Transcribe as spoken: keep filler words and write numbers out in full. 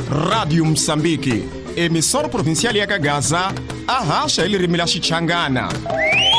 Rádio Moçambique, emissora provincial ya Cagaza, a racha ele remila Xichangana.